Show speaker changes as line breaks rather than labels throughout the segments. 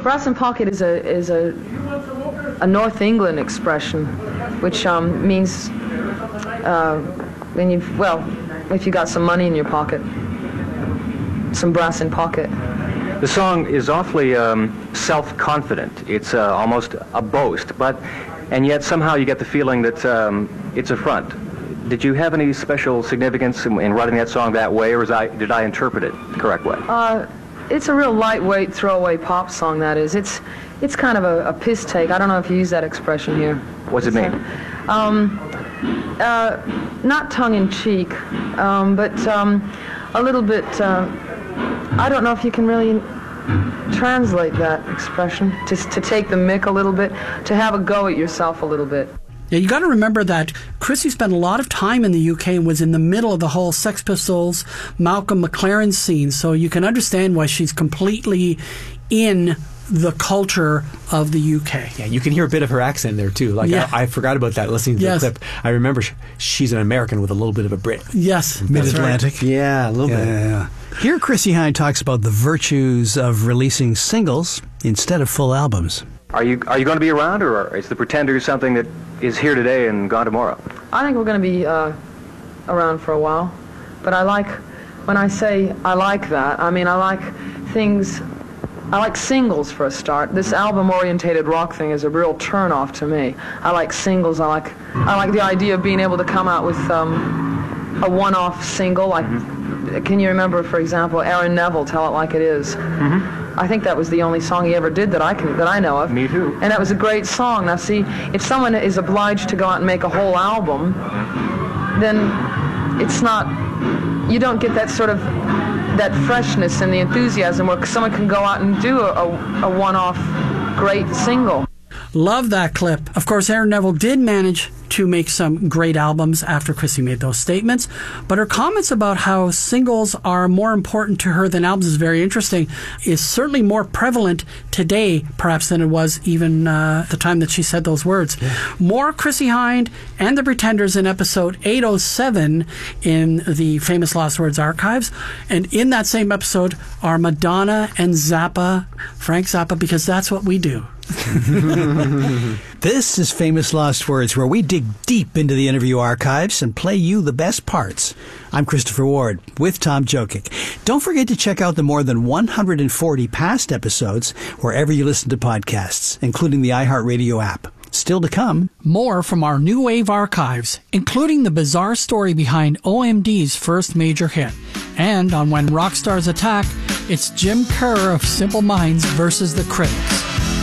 Brass in pocket is a North England expression, which means if you got some money in your pocket, some brass in pocket.
The song is awfully self-confident. It's almost a boast, and yet somehow you get the feeling that it's a front. Did you have any special significance in writing that song that way, or did I interpret it the correct way?
It's a real lightweight, throwaway pop song, that is. It's kind of a piss take. I don't know if you use that expression here.
What's it mean?
Not tongue-in-cheek, but a little bit, I don't know if you can really translate that expression, to take the mick a little bit, to have a go at yourself a little bit.
Yeah, you got to remember that Chrissie spent a lot of time in the UK and was in the middle of the whole Sex Pistols, Malcolm McLaren scene, so you can understand why she's completely in the culture of the UK.
Yeah, you can hear a bit of her accent there too. Like, yeah. I forgot about that listening to the clip. I remember she's an American with a little bit of a Brit.
Yes.
Mid-Atlantic.
Right. Yeah, a little bit.
Yeah. Here, Chrissie Hynde talks about the virtues of releasing singles instead of full albums.
Are you going to be around, or is the Pretenders something that is here today and gone tomorrow?
I think we're going to be around for a while. But when I say I like that, I mean I like singles for a start. This album-orientated rock thing is a real turn-off to me. I like singles. I like the idea of being able to come out with a one-off single. Like, can you remember, for example, Aaron Neville, "Tell It Like It Is"? I think that was the only song he ever did that I know of.
Me too.
And that was a great song. Now, see, if someone is obliged to go out and make a whole album, then it's not. You don't get that sort of that freshness and the enthusiasm where someone can go out and do a one-off great single.
Love that clip. Of course, Aaron Neville did manage to make some great albums after Chrissie made those statements, but her comments about how singles are more important to her than albums is very interesting. Is certainly more prevalent today, perhaps, than it was even the time that she said those words. Yeah. More Chrissie Hynde and the Pretenders in episode 807 in the Famous Lost Words archives, and in that same episode are Madonna and Zappa, Frank Zappa, because that's what we do.
This is Famous Lost Words, where we dig deep into the interview archives and play you the best parts. I'm Christopher Ward with Tom Jokic. Don't forget to check out the more than 140 past episodes wherever you listen to podcasts, including the iHeartRadio app. Still to come,
more from our New Wave archives, including the bizarre story behind OMD's first major hit. And on When Rock Stars Attack, it's Jim Kerr of Simple Minds versus the Critics.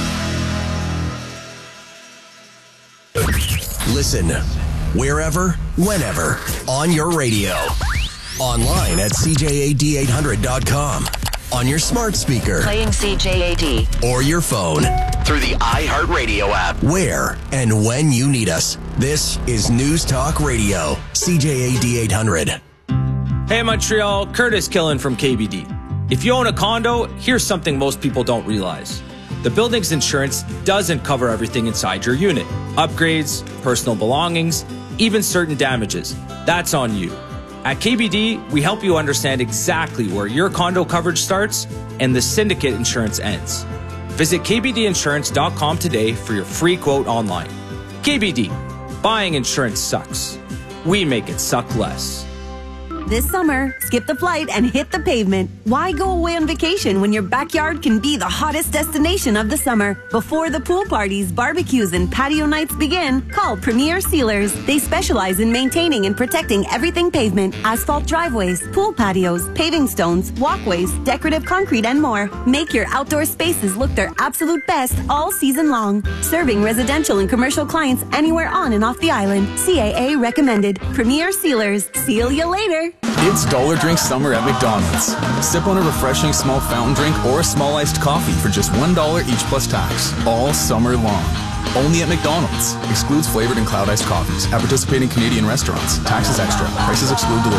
Listen wherever, whenever, on your radio. Online at CJAD800.com. On your smart speaker.
Playing CJAD.
Or your phone. Through the iHeartRadio app. Where and when you need us. This is News Talk Radio. CJAD 800.
Hey Montreal, Curtis Killen from KBD. If you own a condo, here's something most people don't realize. The building's insurance doesn't cover everything inside your unit. Upgrades, personal belongings, even certain damages. That's on you. At KBD, we help you understand exactly where your condo coverage starts and the syndicate insurance ends. Visit kbdinsurance.com today for your free quote online. KBD, buying insurance sucks. We make it suck less.
This summer, skip the flight and hit the pavement. Why go away on vacation when your backyard can be the hottest destination of the summer? Before the pool parties, barbecues, and patio nights begin, call Premier Sealers. They specialize in maintaining and protecting everything pavement, asphalt driveways, pool patios, paving stones, walkways, decorative concrete, and more. Make your outdoor spaces look their absolute best all season long. Serving residential and commercial clients anywhere on and off the island. CAA recommended. Premier Sealers. Seal you later.
It's Dollar Drink Summer at McDonald's. Sip on a refreshing small fountain drink or a small iced coffee for just $1 each plus tax, all summer long. Only at McDonald's. Excludes flavored and cloud iced coffees. At participating Canadian restaurants. Taxes extra. Prices exclude delivery.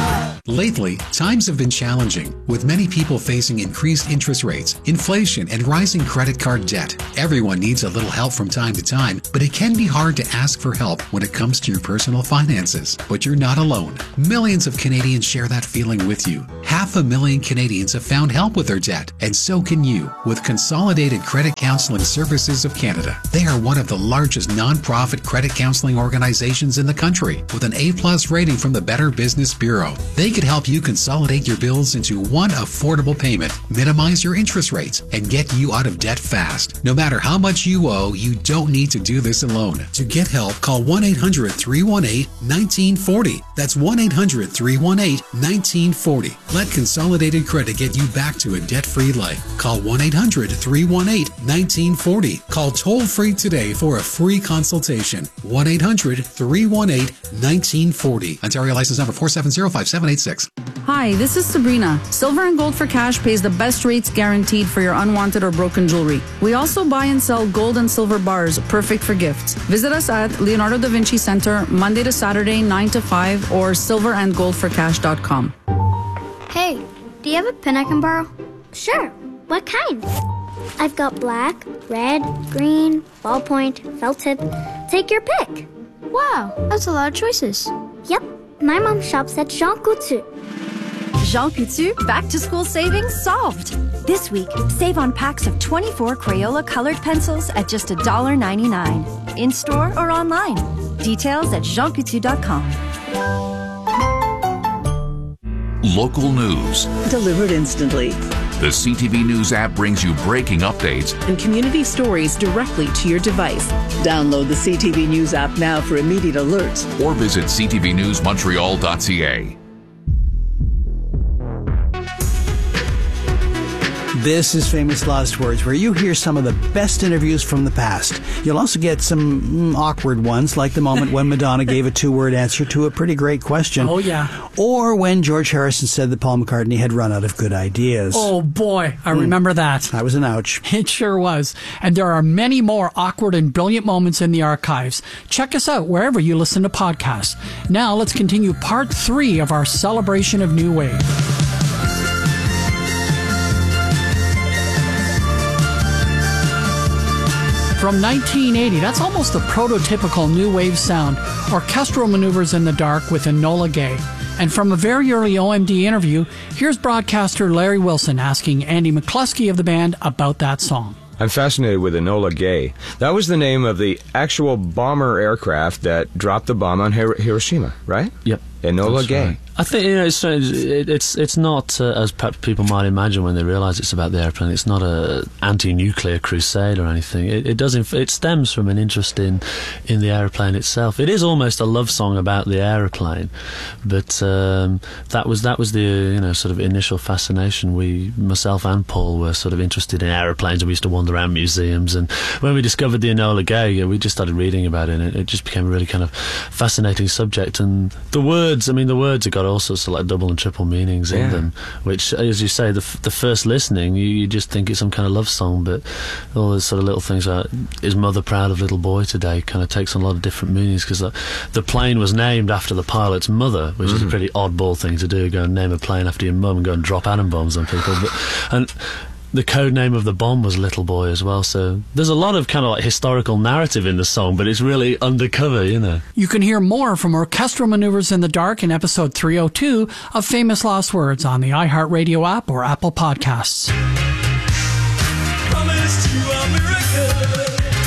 Lately, times have been challenging, with many people facing increased interest rates, inflation, and rising credit card debt. Everyone needs a little help from time to time, but it can be hard to ask for help when it comes to your personal finances. But you're not alone. Millions of Canadians share that feeling with you. 500,000 Canadians have found help with their debt, and so can you with Consolidated Credit Counseling Services of Canada. They are one of the largest non-profit credit counseling organizations in the country, with an A+ rating from the Better Business Bureau. They could help you consolidate your bills into one affordable payment, minimize your interest rates, and get you out of debt fast. No matter how much you owe, you don't need to do this alone. To get help, call 1-800-318-1940. That's 1-800-318-1940. Let Consolidated Credit get you back to a debt-free life. Call 1-800-318-1940. Call toll-free today for a free consultation. 1-800-318-1940. Ontario license number 4705786.
Hi, this is Sabrina. Silver and Gold for Cash pays the best rates guaranteed for your unwanted or broken jewelry. We also buy and sell gold and silver bars, perfect for gifts. Visit us at Leonardo da Vinci Center, Monday to Saturday, 9 to 5, or silverandgoldforcash.com.
Hey, do you have a pen I can borrow? Sure. What kind? I've got black, red, green, ballpoint, felt tip. Take your pick. Wow, that's a lot of choices. Yep. My mom shops at Jean Coutu.
Jean Coutu back-to-school savings solved. This week, save on packs of 24 Crayola colored pencils at just $1.99. In-store or online. Details at jeancoutu.com.
Local news.
Delivered instantly.
The CTV News app brings you breaking updates
and community stories directly to your device. Download the CTV News app now for immediate alerts.
Or visit ctvnewsmontreal.ca.
This is Famous Last Words, where you hear some of the best interviews from the past. You'll also get some awkward ones, like the moment when Madonna gave a 2-word answer to a pretty great question.
Oh, yeah.
Or when George Harrison said that Paul McCartney had run out of good ideas.
Oh, boy. I remember that.
That was an ouch.
It sure was. And there are many more awkward and brilliant moments in the archives. Check us out wherever you listen to podcasts. Now, let's continue part 3 of our celebration of New Wave. From 1980, that's almost the prototypical new wave sound, orchestral maneuvers in the dark with Enola Gay. And from a very early OMD interview, here's broadcaster Larry Wilson asking Andy McCluskey of the band about that song.
I'm fascinated with Enola Gay. That was the name of the actual bomber aircraft that dropped the bomb on Hiroshima, right?
Yep.
Enola Gay.
Right. I think it's not as perhaps people might imagine when they realise it's about the airplane. It's not a anti-nuclear crusade or anything. It stems from an interest in the airplane itself. It is almost a love song about the airplane, but that was the sort of initial fascination. Myself and Paul were sort of interested in airplanes, and we used to wander around museums. And when we discovered the Enola Gay, we just started reading about it, and it just became a really kind of fascinating subject. And the words have got all sorts of like double and triple meanings in them, which, as you say, the first listening, you just think it's some kind of love song, but all those sort of little things like, is mother proud of little boy today, kind of takes on a lot of different meanings, because the plane was named after the pilot's mother, which is a pretty oddball thing to do, go and name a plane after your mum and go and drop atom bombs on people. And the code name of the bomb was Little Boy as well, so there's a lot of kind of like historical narrative in the song, but it's really undercover,
You can hear more from Orchestral Maneuvers in the Dark in episode 302 of Famous Lost Words on the iHeartRadio app or Apple Podcasts. Promise to America.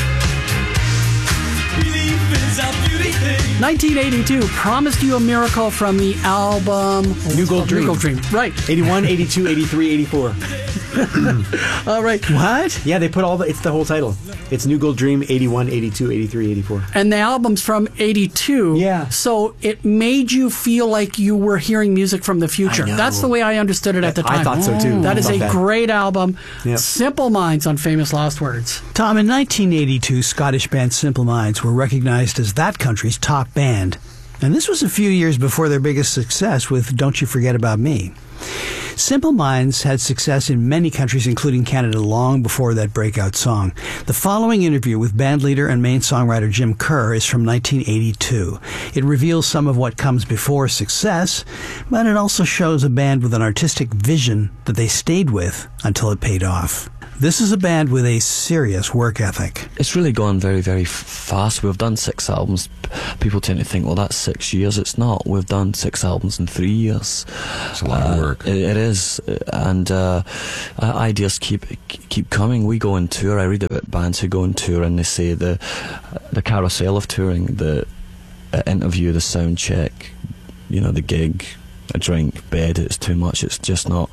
1982, Promised You a Miracle from the album
New Gold Dream.
New Gold Dream. Right.
81, 82, 83, 84.
All right.
What? Yeah, they put it's the whole title. It's New Gold Dream, 81, 82, 83, 84.
And the album's from 82.
Yeah.
So it made you feel like you were hearing music from the future. That's the way I understood it at the time.
I thought so too.
That is a great album.
Yep.
Simple Minds on Famous Lost Words.
Tom, in 1982, Scottish band Simple Minds were recognized as that country's top band. And this was a few years before their biggest success with Don't You Forget About Me. Simple Minds had success in many countries, including Canada, long before that breakout song. The following interview with bandleader and main songwriter Jim Kerr is from 1982. It reveals some of what comes before success, but it also shows a band with an artistic vision that they stayed with until it paid off. This is a band with a serious work ethic.
It's really gone very, very fast. We've done 6 albums. People tend to think, well, that's 6 years. It's not. We've done 6 albums in 3 years.
It's a lot of work.
It is. And ideas keep coming. We go on tour. I read about bands who go on tour and they say the carousel of touring, the interview, the sound check, the gig, a drink, bed, it's too much. It's just not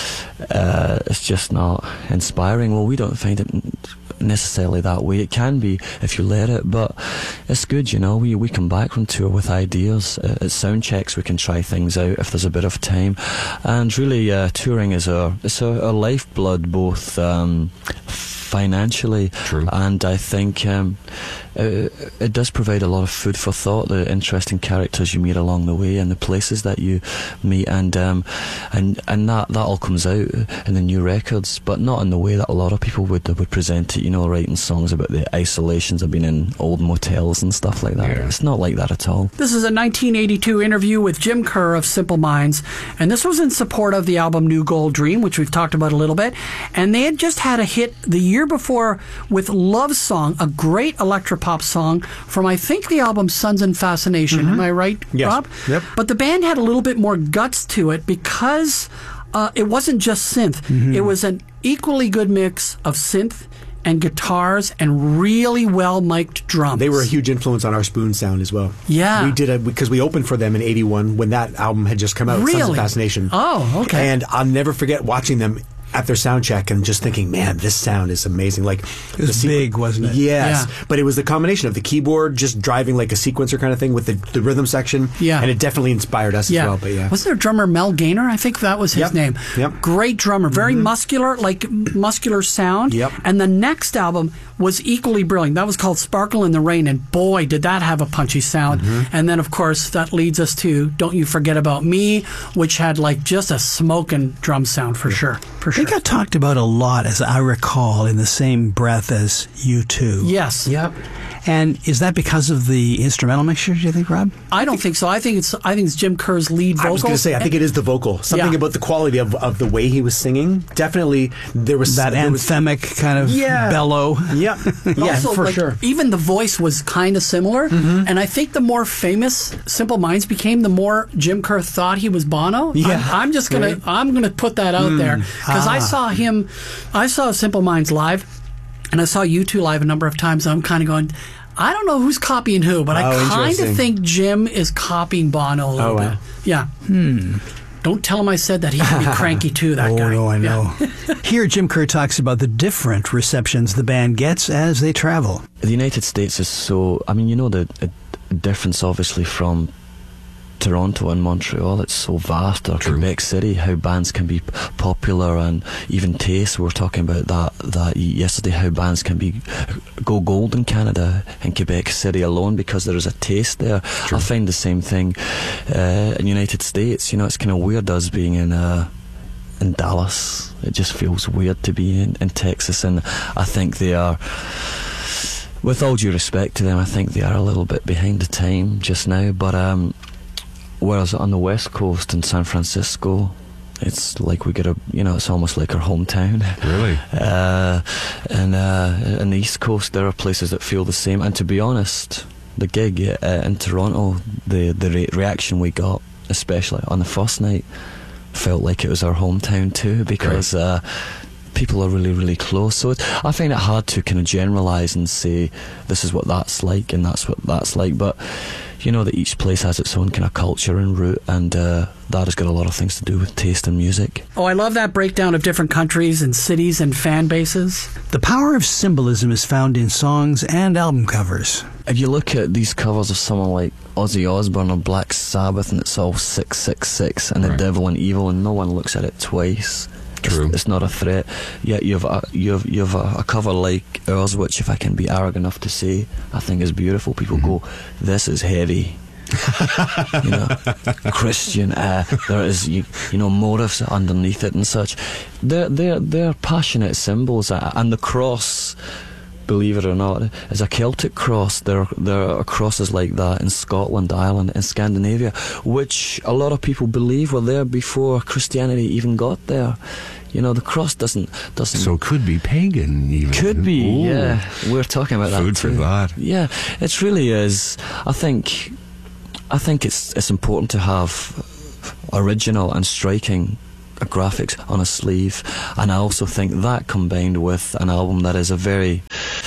inspiring. Well, we don't find it necessarily that way. It can be if you let it, but it's good, we come back from tour with ideas. At sound checks we can try things out if there's a bit of time, and really touring is our lifeblood, both financially.
True.
And I think it does provide a lot of food for thought, the interesting characters you meet along the way and the places that you meet, and that all comes out in the new records, but not in the way that a lot of people would present it, writing songs about the isolations of being in old motels and stuff like that. It's not like that at all.
This is a 1982 interview with Jim Kerr of Simple Minds, and this was in support of the album New Gold Dream, which we've talked about a little bit, and they had just had a hit the year before with Love Song, a great electropop song from, I think, the album Sons and Fascination. Am I right,
yes.
Rob?
Yep.
But the band had a little bit more guts to it because it wasn't just synth. It was an equally good mix of synth and guitars and really well mic'd drums.
They were a huge influence on our Spoon sound as well.
Yeah.
We did because we opened for them in 81 when that album had just come out,
Really?
Sons of Fascination.
Oh, okay.
And I'll never forget watching them at their sound check and just thinking, man, this sound is amazing. Like,
it was big, wasn't it?
Yes.
Yeah.
But it was the combination of the keyboard just driving like a sequencer kind of thing with the rhythm section.
Yeah.
And it definitely inspired us as well. But yeah.
Wasn't there a drummer, Mel Gaynor? I think that was his name.
Yep.
Great drummer. Very muscular sound.
Yep.
And the next album was equally brilliant. That was called Sparkle in the Rain, and boy, did that have a punchy sound. And then, of course, that leads us to Don't You Forget About Me, which had like just a smoking drum sound for sure.
They got talked about a lot, as I recall, in the same breath as U2.
Yes.
Yep.
And is that because of the instrumental mixture, do you think, Rob?
I don't think so. I think it's Jim Kerr's lead vocals.
I was going to say, I think it is the vocal. Something about the quality of the way he was singing. Definitely, there was
that anthemic kind of bellow.
Yeah, yeah,
also,
for sure.
Even the voice was kind of similar, and I think the more famous Simple Minds became, the more Jim Kerr thought he was Bono.
Yeah,
I'm just gonna put that out there because I saw Simple Minds live, and I saw U2 live a number of times. And I'm kind of going, I don't know who's copying who, but I kind of think Jim is copying Bono a little bit. Yeah. Don't tell him I said that. He can be cranky too, that guy.
Oh, no, I know. Here, Jim Kerr talks about the different receptions the band gets as they travel.
The United States is so... the difference, obviously, from Toronto and Montreal, it's so vast, or Quebec City, how bands can be popular, and even taste. We were talking about that yesterday, how bands can go gold in Canada and Quebec City alone because there is a taste there. I find the same thing in the United States. It's kind of weird us being in Dallas. It just feels weird to be in Texas, and I think they are, with all due respect to them, I think they are a little bit behind the time just now, but whereas on the West Coast in San Francisco, it's like we get it's almost like our hometown.
Really?
And on the East Coast, there are places that feel the same. And to be honest, the gig in Toronto, the reaction we got, especially on the first night, felt like it was our hometown too, because people are really, really close. So I find it hard to kind of generalise and say this is what that's like and that's what that's like. But that each place has its own kind of culture and root, and that has got a lot of things to do with taste in music.
Oh, I love that breakdown of different countries and cities and fan bases.
The power of symbolism is found in songs and album covers.
If you look at these covers of someone like Ozzy Osbourne or Black Sabbath, and it's all 666 and the devil and evil, and no one looks at it twice.
True.
It's not a threat. Yet you've a cover like ours, which, if I can be arrogant enough to say, I think is beautiful. People go, this is heavy. Christian. There is motives underneath it and such. They're passionate symbols, and the cross, believe it or not, is a Celtic cross. There are crosses like that in Scotland, Ireland, and Scandinavia, which a lot of people believe were there before Christianity even got there. The cross doesn't.
So it could be pagan, even.
Could be, yeah. We're talking about that too.
Food for thought.
Yeah, it really is. I think it's important to have original and striking graphics on a sleeve, and I also think that combined with an album that is a very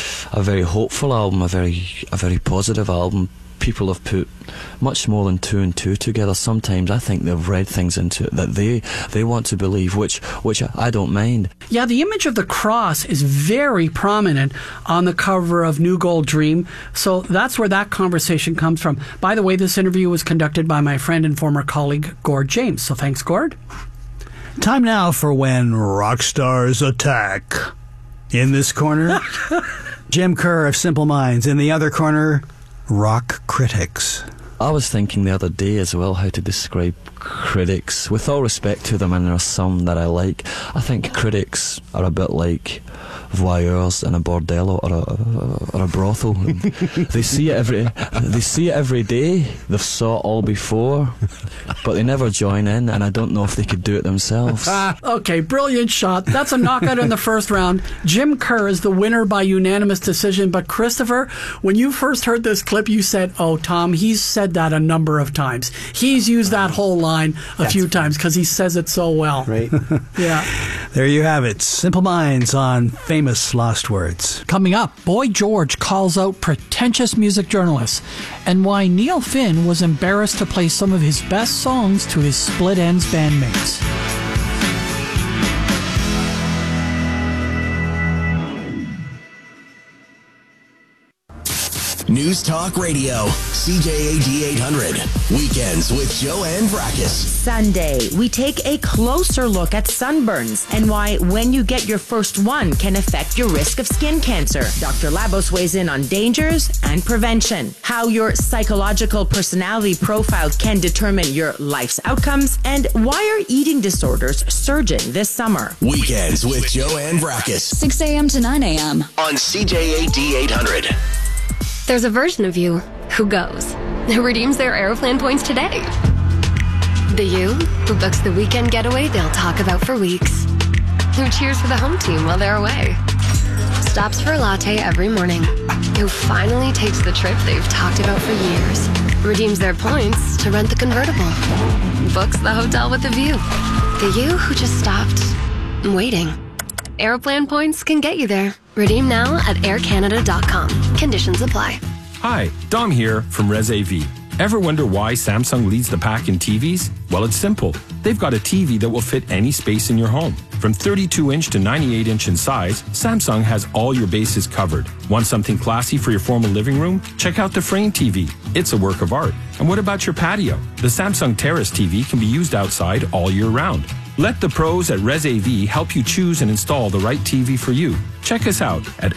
hopeful album, a very positive album. People have put much more than 2 and 2 together. Sometimes I think they've read things into it that they want to believe, which I don't mind.
Yeah, the image of the cross is very prominent on the cover of New Gold Dream, so that's where that conversation comes from. By the way, this interview was conducted by my friend and former colleague, Gord James, so thanks, Gord.
Time now for When Rock Stars Attack. In this corner, Jim Kerr of Simple Minds. In the other corner, rock critics.
I was thinking the other day as well how to describe critics. With all respect to them, and there are some that I like, I think critics are a bit like voyeurs in a bordello or a brothel. They see it every day. They've saw it all before, but they never join in, and I don't know if they could do it themselves.
Okay, brilliant shot. That's a knockout in the first round. Jim Kerr is the winner by unanimous decision, but Christopher, when you first heard this clip, you said, "Oh, Tom, he's said that a number of times. He's used that whole line a few times because he says it so well."
Right.
Yeah.
There you have it. Simple Minds on famous lost words.
Coming up, Boy George calls out pretentious music journalists, and why Neil Finn was embarrassed to play some of his best songs to his Split Enz bandmates.
News Talk Radio, CJAD 800. Weekends with Joanne Vrackus.
Sunday, we take a closer look at sunburns and why when you get your first one can affect your risk of skin cancer. Dr. Labos weighs in on dangers and prevention, how your psychological personality profile can determine your life's outcomes, and why are eating disorders surging this summer.
Weekends with Joanne Vrackus.
6 a.m. to 9 a.m.
on CJAD 800.
There's a version of you who goes, who redeems their Aeroplan points today. The you who books the weekend getaway they'll talk about for weeks. Who cheers for the home team while they're away. Stops for a latte every morning. Who finally takes the trip they've talked about for years. Redeems their points to rent the convertible. Books the hotel with a view. The you who just stopped waiting. Aeroplan points can get you there. Redeem now at aircanada.com. Conditions apply.
Hi, Dom here from ResAV. Ever wonder why Samsung leads the pack in TVs? Well, it's simple. They've got a TV that will fit any space in your home. From 32-inch to 98-inch in size, Samsung has all your bases covered. Want something classy for your formal living room? Check out the Frame TV. It's a work of art. And what about your patio? The Samsung Terrace TV can be used outside all year round. Let the pros at ResAV help you choose and install the right TV for you. Check us out at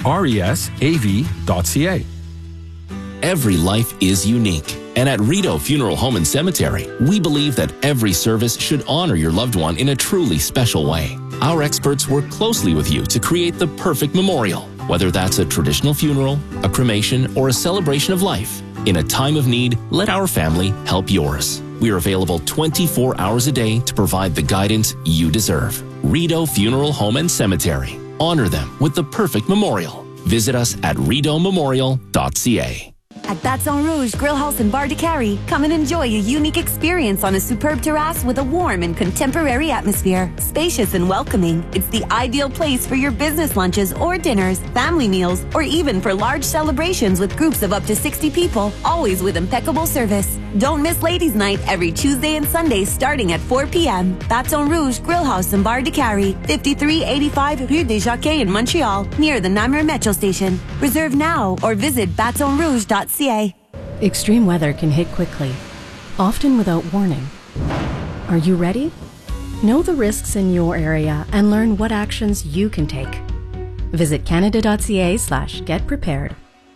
resav.ca.
Every life is unique. And at Rideau Funeral Home and Cemetery, we believe that every service should honor your loved one in a truly special way. Our experts work closely with you to create the perfect memorial, whether that's a traditional funeral, a cremation, or a celebration of life. In a time of need, let our family help yours. We are available 24 hours a day to provide the guidance you deserve. Rideau Funeral Home and Cemetery. Honor them with the perfect memorial. Visit us at rideaumemorial.ca.
At Baton Rouge Grill House and Bar de Carry, come and enjoy a unique experience on a superb terrace with a warm and contemporary atmosphere. Spacious and welcoming, it's the ideal place for your business lunches or dinners, family meals, or even for large celebrations with groups of up to 60 people, always with impeccable service. Don't miss Ladies' Night every Tuesday and Sunday starting at 4 p.m. Baton Rouge Grill House and Bar de Carry, 5385 Rue des Jockeys in Montreal, near the Namur Metro Station. Reserve now or visit batonrouge.ca.
Extreme weather can hit quickly, often without warning. Are you ready? Know the risks in your area and learn what actions you can take. Visit canada.ca/getprepared.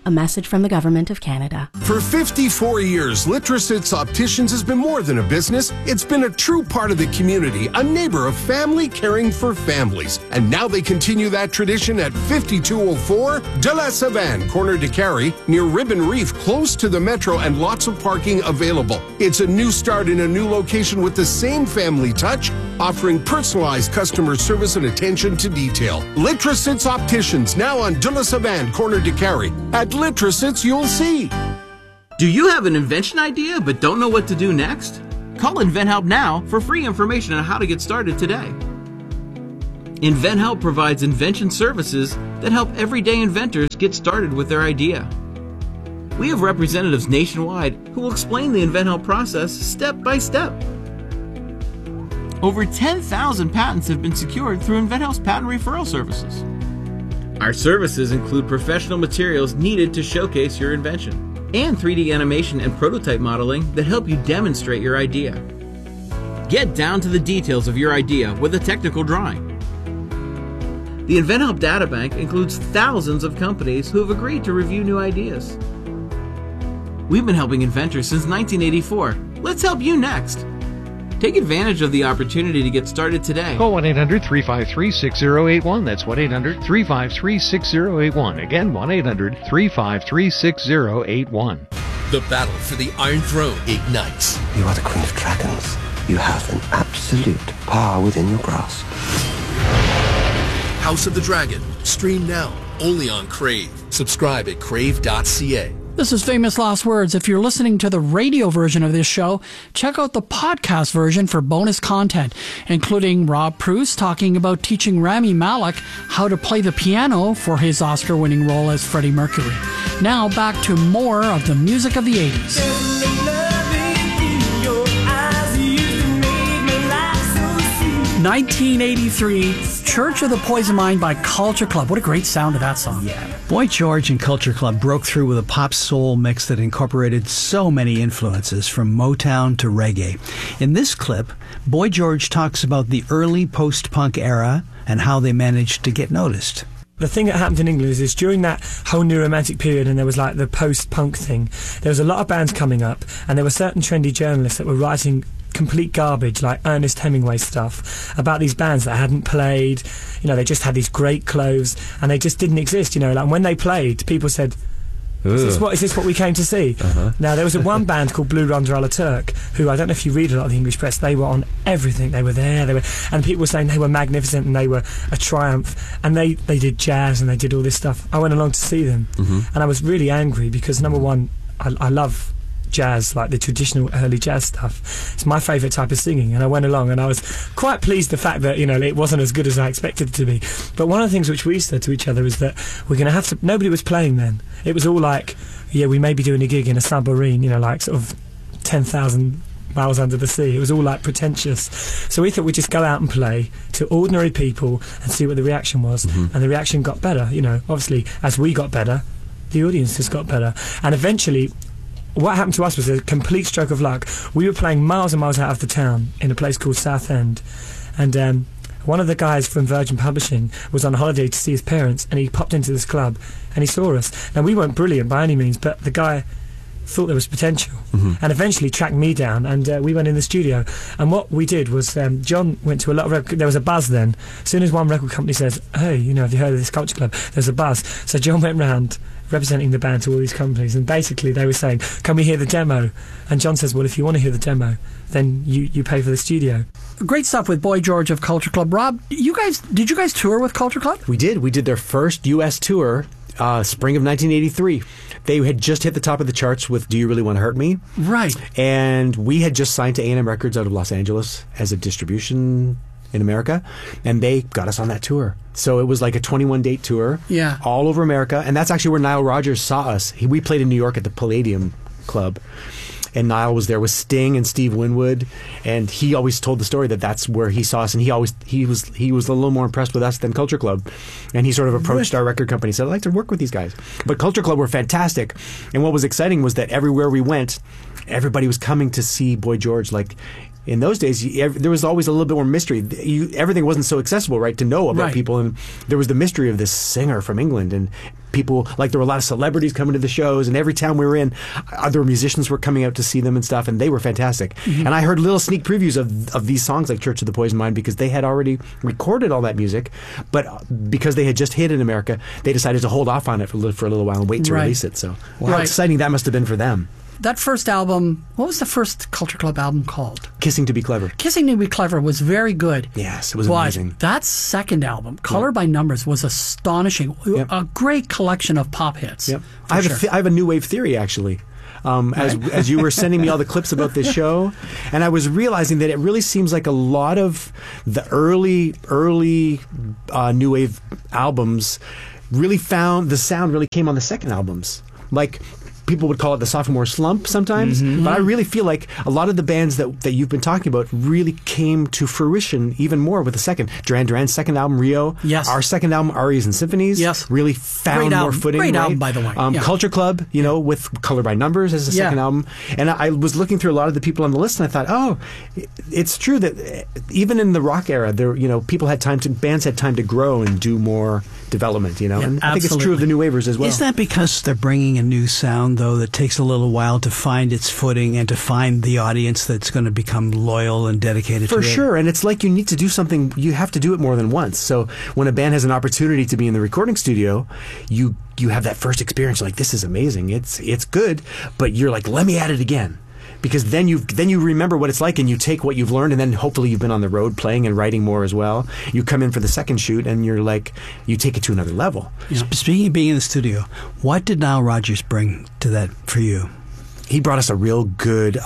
A message from the Government of Canada.
For 54 years, Litrosits Opticians has been more than a business. It's been a true part of the community, a neighbor of family caring for families. And now they continue that tradition at 5204 de la Savane, corner de Carey, near Ribbon Reef, close to the metro and lots of parking available. It's a new start in a new location with the same family touch, offering personalized customer service and attention to detail. Litrosits Opticians, now on de la Savane, corner de Carey. At Litrosits, you'll see.
Do you have an invention idea but don't know what to do next? Call InventHelp now for free information on how to get started today. InventHelp provides invention services that help everyday inventors get started with their idea. We have representatives nationwide who will explain the InventHelp process step by step. Over 10,000 patents have been secured through InventHelp's patent referral services. Our services include professional materials needed to showcase your invention, and 3D animation and prototype modeling that help you demonstrate your idea. Get down to the details of your idea with a technical drawing. The InventHelp Databank includes thousands of companies who have agreed to review new ideas. We've been helping inventors since 1984. Let's help you next. Take advantage of the opportunity to get started today.
Call 1-800-353-6081. That's 1-800-353-6081. Again, 1-800-353-6081.
The battle for the Iron Throne ignites.
You are the Queen of Dragons. You have an absolute power within your grasp.
House of the Dragon. Stream now, only on Crave. Subscribe at crave.ca.
This is Famous Last Words. If you're listening to the radio version of this show, check out the podcast version for bonus content, including Rob Pruce talking about teaching Rami Malek how to play the piano for his Oscar-winning role as Freddie Mercury. Now back to more of the music of the 80s. 1983, Church of the Poison Mind by Culture Club. What a great sound of that song.
Yeah. Boy George and Culture Club broke through with a pop soul mix that incorporated so many influences from Motown to reggae. In this clip, Boy George talks about the early post-punk era and how they managed to get noticed.
The thing that happened in England is during that whole new romantic period and there was like the post-punk thing, there was a lot of bands coming up and there were certain trendy journalists that were writing complete garbage like Ernest Hemingway stuff about these bands that hadn't played. You know, they just had these great clothes and they just didn't exist. You know, like when they played, people said, is this what we came to see? Now there was one band called Blue Run Ala Turk who, I don't know if you read a lot of the English press, they were on everything. They were there, and people were saying they were magnificent and they were a triumph, and they did jazz and they did all this stuff. I went along to see them and I was really angry because number one, I love jazz, like the traditional early jazz stuff. It's my favourite type of singing, and I went along and I was quite pleased the fact that, you know, it wasn't as good as I expected it to be. But one of the things which we said to each other is that we're going to have to, nobody was playing then. It was all like, yeah, we may be doing a gig in a submarine, you know, like sort of 10,000 miles under the sea. It was all like pretentious. So we thought we'd just go out and play to ordinary people and see what the reaction was. And the reaction got better, you know. Obviously, as we got better, the audience just got better. And eventually, what happened to us was a complete stroke of luck. We were playing miles and miles out of the town in a place called Southend, and one of the guys from Virgin Publishing was on holiday to see his parents, and he popped into this club and he saw us. Now, we weren't brilliant by any means, but the guy thought there was potential and eventually tracked me down, and we went in the studio. And what we did was John went to a lot of there was a buzz then. As soon as one record company says, hey, you know, have you heard of this Culture Club, there's a buzz. So John went round representing the band to all these companies, and basically they were saying, can we hear the demo? And John says, well, if you want to hear the demo, then you pay for the studio.
Great stuff with Boy George of Culture Club. Rob, did you guys tour with Culture Club?
We did their first U.S. tour, spring of 1983. They had just hit the top of the charts with Do You Really Want to Hurt Me?
Right.
And we had just signed to A&M Records out of Los Angeles as a distribution in America, and they got us on that tour. So it was like a 21-date tour, all over America, and that's actually where Nile Rodgers saw us. We played in New York at the Palladium Club, and Nile was there with Sting and Steve Winwood, and he always told the story that that's where he saw us, and he was a little more impressed with us than Culture Club, and he sort of approached our record company and said, I'd like to work with these guys. But Culture Club were fantastic, and what was exciting was that everywhere we went, everybody was coming to see Boy George. Like, in those days, there was always a little bit more mystery. Everything wasn't so accessible, right, to know about people. And there was the mystery of this singer from England, and people, like there were a lot of celebrities coming to the shows, and every town we were in, other musicians were coming out to see them and stuff, and they were fantastic.
Mm-hmm.
And I heard little sneak previews of these songs like Church of the Poison Mind because they had already recorded all that music, but because they had just hit in America, they decided to hold off on it for a little while and wait to release it. So how exciting that must have been for them.
That first album, what was the first Culture Club album called?
Kissing to be Clever.
Kissing to be Clever was very good.
Yes, it was amazing.
That second album, Color by Numbers, was astonishing. Yep. A great collection of pop hits.
Yep. I have a new wave theory, actually. As you were sending me all the clips about this show, and I was realizing that it really seems like a lot of the early new wave albums really found the sound really came on the second albums. Like, people would call it the sophomore slump sometimes, but I really feel like a lot of the bands that you've been talking about really came to fruition even more with the second. Duran Duran's second album, Rio.
Yes.
Our second album, Arias and Symphonies.
Yes.
Really found more footing.
Great
right?
album, by the way.
Culture Club, with Color by Numbers as the second album. And I was looking through a lot of the people on the list, and I thought, it's true that even in the rock era, there, bands had time to grow and do more development, and I think it's true of the new wavers as well.
Is that because they're bringing a new sound, though, that takes a little while to find its footing and to find the audience that's going to become loyal and dedicated to it?
For sure, and it's like you need to do something, you have to do it more than once. So when a band has an opportunity to be in the recording studio, you have that first experience, like, this is amazing, it's good, but you're like, let me add it again. Because then you remember what it's like, and you take what you've learned, and then hopefully you've been on the road playing and writing more as well. You come in for the second shoot, and you're like, you take it to another level.
Speaking of being in the studio, what did Nile Rodgers bring to that for you?
He brought us a real good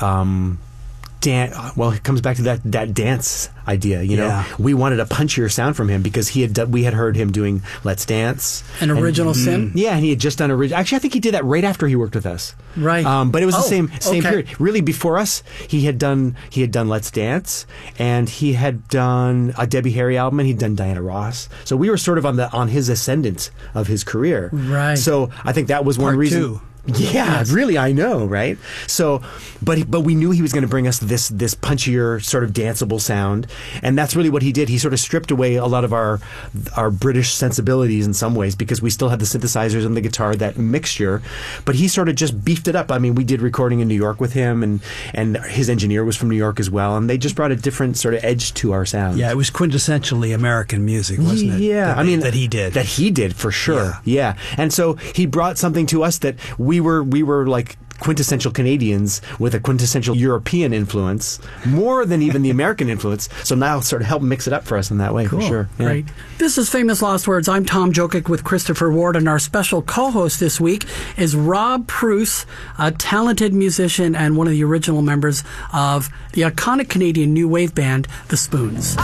it comes back to that dance idea. We wanted a punchier sound from him because we had heard him doing Let's Dance,
an Original Sin.
Yeah, and he had just done original. Actually, I think he did that right after he worked with us.
Right,
but it was the same period. Really, before us, he had done Let's Dance, and he had done a Debbie Harry album, and he'd done Diana Ross. So we were sort of on his ascendant of his career.
Right.
So I think that was one reason.
Two.
Yeah, really, I know, right? So, but we knew he was going to bring us this punchier, sort of danceable sound, and that's really what he did. He sort of stripped away a lot of our British sensibilities in some ways, because we still had the synthesizers and the guitar, that mixture, but he sort of just beefed it up. I mean, we did recording in New York with him, and his engineer was from New York as well, and they just brought a different sort of edge to our sound.
Yeah, it was quintessentially American music, wasn't it?
Yeah,
that he did.
That he did, for sure. Yeah. And so he brought something to us that we were like quintessential Canadians with a quintessential European influence, more than even the American influence. So now sort of help mix it up for us in that way, for sure. Yeah.
Great. This is Famous Lost Words. I'm Tom Jokic with Christopher Ward, and our special co-host this week is Rob Pruce, a talented musician and one of the original members of the iconic Canadian new wave band, The Spoons.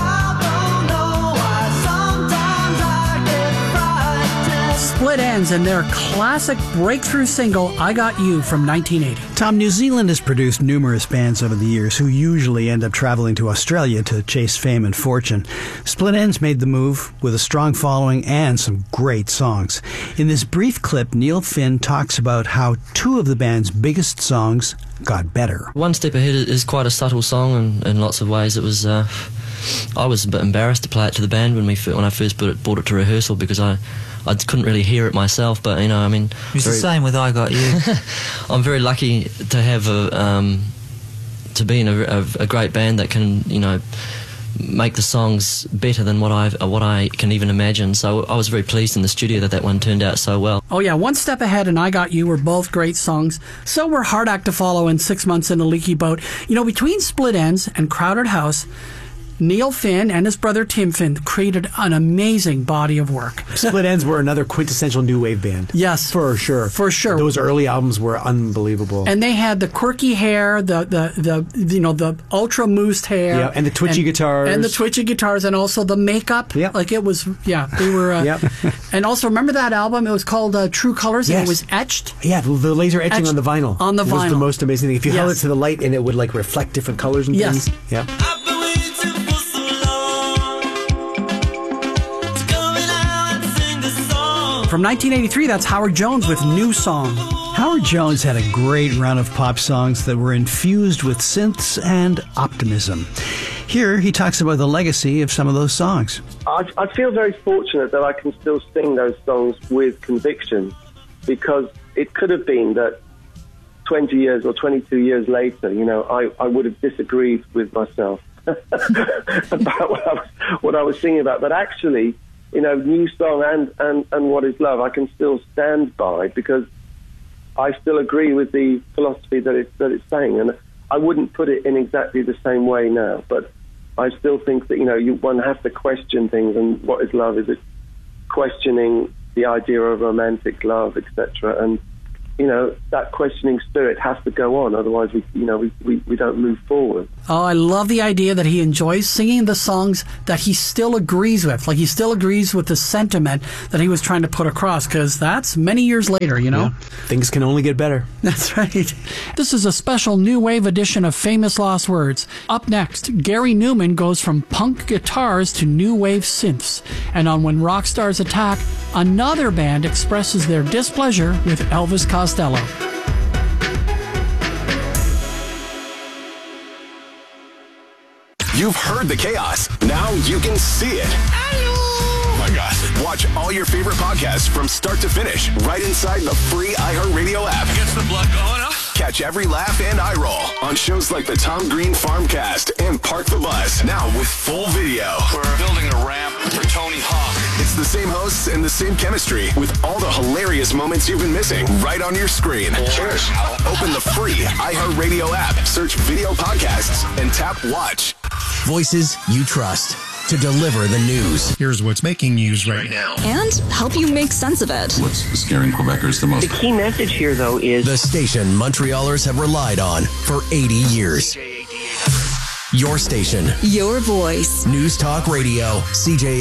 Split Enz and their classic breakthrough single, I Got You, from 1980.
Tom, New Zealand has produced numerous bands over the years who usually end up traveling to Australia to chase fame and fortune. Split Enz made the move with a strong following and some great songs. In this brief clip, Neil Finn talks about how two of the band's biggest songs got better.
One Step Ahead is quite a subtle song, and in lots of ways it was... I was a bit embarrassed to play it to the band when I first brought it to rehearsal, because I couldn't really hear it myself, but I mean...
It was the same with I Got You.
I'm very lucky to have to be in a great band that can, make the songs better than what I can even imagine. So I was very pleased in the studio that one turned out so well.
Oh yeah, One Step Ahead and I Got You were both great songs. So were Hard Act to Follow and 6 Months in a Leaky Boat. Between Split Enz and Crowded House, Neil Finn and his brother Tim Finn created an amazing body of work.
Split Enz were another quintessential new wave band.
Yes,
for sure.
For sure.
Those early albums were unbelievable.
And they had the quirky hair, the ultra moosed hair,
yeah, and the twitchy guitars,
and also the makeup.
Yep.
Like it was, they were.
Yep.
And also remember that album? It was called True Colors, and it was etched.
Yeah, the laser etching on the vinyl.
On the vinyl
was the most amazing thing. If you held it to the light, and it would like reflect different colors and things. Yeah.
From 1983, that's Howard Jones with New Song.
Howard Jones had a great run of pop songs that were infused with synths and optimism. Here he talks about the legacy of some of those songs.
I feel very fortunate that I can still sing those songs with conviction, because it could have been that 20 years or 22 years later, I would have disagreed with myself about what I was singing about. But actually, New Song and What Is Love, I can still stand by, because I still agree with the philosophy that it's saying. And I wouldn't put it in exactly the same way now, but I still think that, one has to question things, and what is love? Is it questioning the idea of romantic love, etc.? And, that questioning spirit has to go on, otherwise we don't move forward.
Oh, I love the idea that he enjoys singing the songs that he still agrees with. Like, he still agrees with the sentiment that he was trying to put across, because that's many years later, Yeah.
Things can only get better.
That's right. This is a special new wave edition of Famous Lost Words. Up next, Gary Newman goes from punk guitars to new wave synths. And on When Rock Stars Attack, another band expresses their displeasure with Elvis Costello.
You've heard the chaos. Now you can see it. Oh my gosh. Watch all your favorite podcasts from start to finish right inside the free iHeartRadio app.
Gets the blood going up.
Catch every laugh and eye roll on shows like the Tom Green Farmcast and Park the Bus. Now with full video.
We're building a ramp for Tony Hawk.
It's the same hosts and the same chemistry with all the hilarious moments you've been missing right on your screen.
Cheers.
Open the free iHeartRadio app, search video podcasts, and tap watch. Voices you trust to deliver the news.
Here's what's making news right now.
And help you make sense of it.
What's scaring Quebecers the most?
The key message here, though, is
the station Montrealers have relied on for 80 years. Your station.
Your voice.
News Talk Radio, CJ